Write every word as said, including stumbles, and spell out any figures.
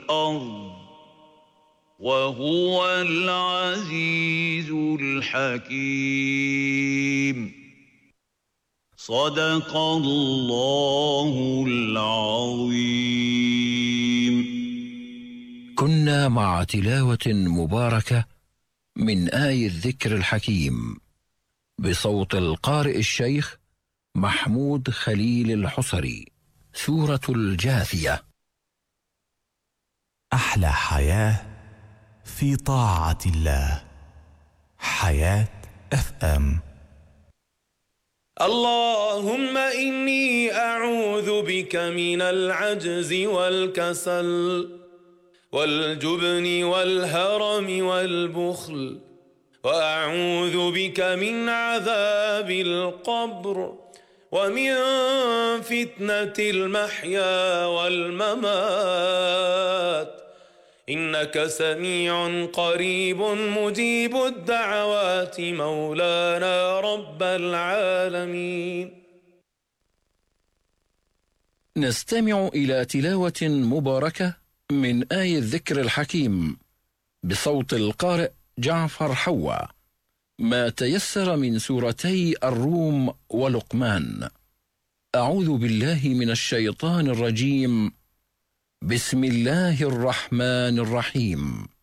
الأرض وهو العزيز الحكيم. صدق الله العظيم. كنا مع تلاوة مباركة من آي الذكر الحكيم بصوت القارئ الشيخ محمود خليل الحصري. سورة الجاثية. أحلى حياة في طاعة الله. حياة اف ام. اللهم إني أعوذ بك من العجز والكسل والجبن والهرم والبخل، وأعوذ بك من عذاب القبر ومن فتنة المحيا والممات، إنك سميع قريب مجيب الدعوات مولانا رب العالمين. نستمع إلى تلاوة مباركة من آي الذكر الحكيم بصوت القارئ جعفر حوا، ما تيسر من سورتي الروم ولقمان. أعوذ بالله من الشيطان الرجيم. بسم الله الرحمن الرحيم.